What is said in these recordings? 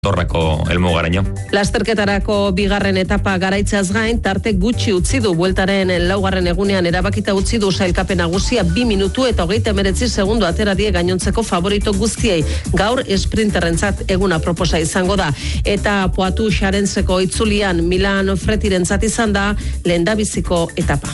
Torrako helmugaraino. Lasterketarako bigarren etapa garaitzeaz gain, tarte gutxi utzi du bueltaren laugarren egunean erabakita utzi du sailkapen nagusia 2 minutu eta 39 segundo atera die gainontzeko favorito guztiei. Gaur esprinterrentzat eguna proposa izango da. Eta Poitou Xarentzeko itzulian Milan Fretirentzat izan da lehendabiziko etapa.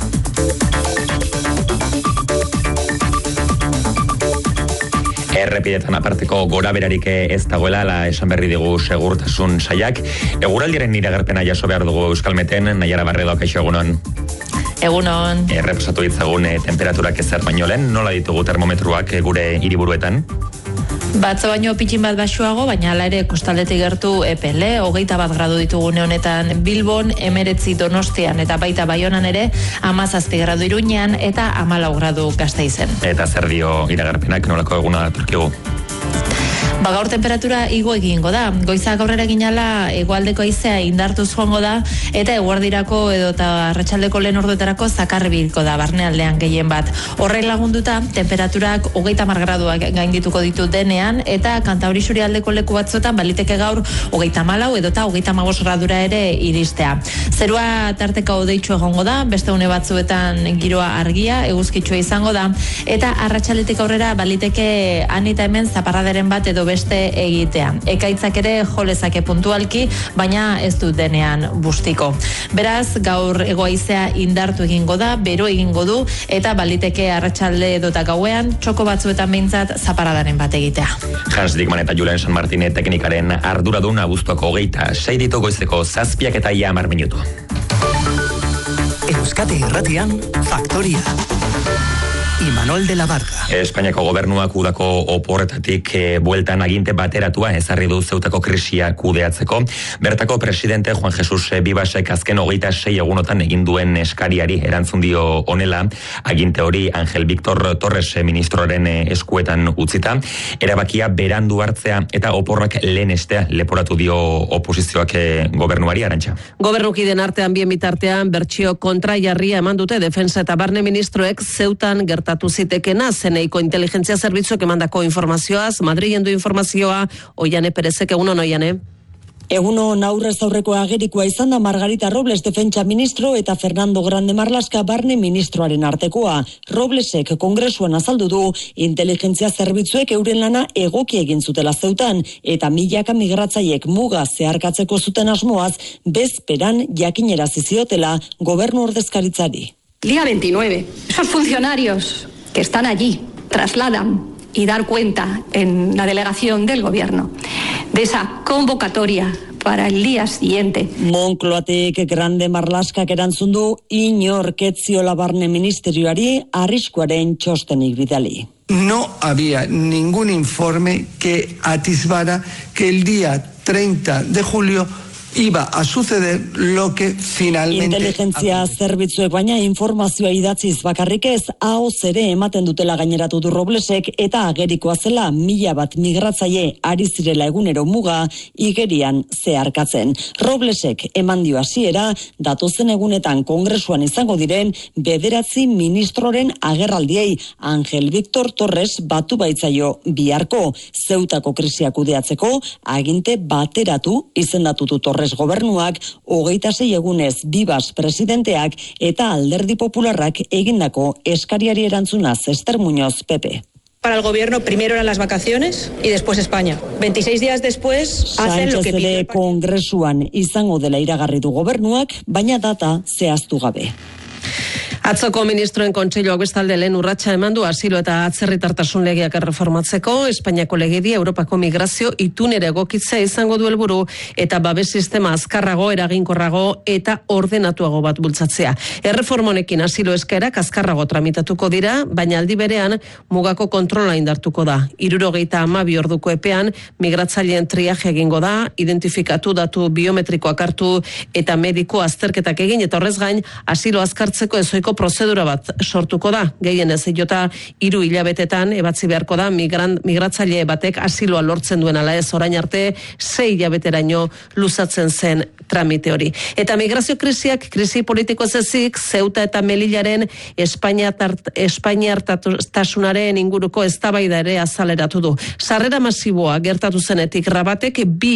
Errepidetan aparteko gora berarik ez dagoela, esan berri digu segurtasun saiak. Eguraldiaren iragarpena jaso behar dugu Euskalmeten, Naiara Barredo, kaixo egunon. Egunon. Errepasatu ditzagun temperaturak ezer baino lehen, nola ditugu termometruak gure hiriburuetan? Batza baino pitxin bat baxuago, baina hala ere kostaldetik gertu epele, 21 gradu ditugune honetan Bilbon, 19 Donostian eta baita Baionan ere 17 gradu Iruñean eta 14 gradu Gasteizen. Eta zer dio iragarpenak, nolako eguna datorkigu? Gaur temperatura igo egingo da. Goizak aurrera ginala hegoaldeko haizea indartuz joango da eta eguerdirako edota arratsaldeko lehen orduetarako zakarribilko da barnealdean gehien bat. Horrek lagunduta temperaturak 30 graduak gaindituko ditu denean eta Kantauri isurialdeko leku batzuetan baliteke gaur 34 edota 35 gradura ere iristea. Zerua tarteka hodeitsu egongo da, beste une batzuetan giroa argia, eguzkitsua izango da eta arratsaldetik aurrera baliteke han eta hemen zaparradaren bat edo beste egitea. Ekaitzak ere jolezake puntualki, baina ez du denean bustiko. Beraz, gaur hegoaizea indartu egingo da, bero egingo du, eta baliteke arratsalde edota gauean, txoko batzuetan behintzat zaparadaren bat egitea. Hans Dickman eta Julen San Martine teknikaren arduradun abuztuako 26 ditu goizeko 7 eta 10 minutu. Euskadi Irratian, Faktoria. Imanol de la Barca. Espainiako gobernuak udako oporretatik bueltan aginte bateratua ezarri du Zeutako krisia kudeatzeko. Bertako presidente Juan Jesus Vivasek azken 26 egunotan egin duen eskariari erantzun dio honela, aginte hori Angel Víctor Torres ministroaren eskuetan utzita, erabakia berandu hartzea eta oporrak lehenestea leporatu dio oposizioak gobernuari. Arantxa. Gobernukiden artean bien bitartean bertsio kontrajarria eman dute defensa eta barne ministroek Zeutan gertatu zitekena zeneiko inteligentzia zerbitzuek emandako informazioaz. Madrilen du informazioa Oiane Perezek. Egunon, Oiane. Egunon, aurrez aurreko agerikoa izan da Margarita Robles defentsa ministro eta Fernando Grande Marlaska barne ministroaren artekoa. Roblesek kongresuan azaldu du inteligentzia zerbitzuek euren lana egoki egin zutela Zeutan eta milaka migratzaiek muga zeharkatzeko zuten asmoaz bezperan jakinerazi ziotela gobernu ordezkaritzari. Día 29. Esos funcionarios que están allí trasladan y dar cuenta en la delegación del gobierno de esa convocatoria para el día siguiente. Moncloatek Grande Marlaskak erantzun du inork ez ziola barne ministerioari arriskuaren txostenik bidali. No había ningún informe que atisbara que el día 30 de julio iba a suceder lo que finalmente... Inteligentzia zerbitzuek baina informazioa idatziz bakarrik ez, ahoz ere ematen dutela gaineratu du Roblesek eta agerikoa zela 1000 migratzaile ari zirela egunero muga igerian zeharkatzen. Roblesek eman dio hasiera datozen egunetan kongresuan izango diren 9 ministroren agerraldiei. Angel Víctor Torres batu baitzaio biharko Zeutako krisia kudeatzeko aginte bateratu izendatu Torres gobernuak 26 egunez Vivas presidenteak eta Alderdi Popularrak egindako eskariari erantzunaz. Ester Muñoz, Pepe. Para el gobierno primero eran las vacaciones y después España. 26 días después hacen lo que pide el kongresuan izango dela iragarri du gobernuak, baina data zehaztu gabe. Atzoko ministroen kontseiluak bestalde lehen urratsa eman du asilo eta atzerritartasun legeak erreformatzeko. Espainiako legedia Europako migrazio itunera egokitzea izango du helburu eta babes sistema azkarrago, eraginkorrago eta ordenatuago bat bultzatzea. Erreforma honekin asilo eskaerak azkarrago tramitatuko dira, baina aldi berean mugako kontrola indartuko da. 72 orduko epean migratzaileen triaje egingo da, identifikatu datu biometrikoak hartu eta mediko azterketak egin eta horrez gain asilo azkartzeko ezoiko prozedura bat sortuko da. Gehienez jota 3 hilabetetan ebatzi beharko da migratzaile batek asiloa lortzen duen ala ez, orain arte 6 hilabeteraino luzatzen zen tramite hori. Eta migrazio krisiak, krisi politiko ezik, Ceuta eta Melillaren Espainiartasunaren inguruko eztabaida ere azaleratu du. Sarrera masiboa gertatu zenetik Rabatek 2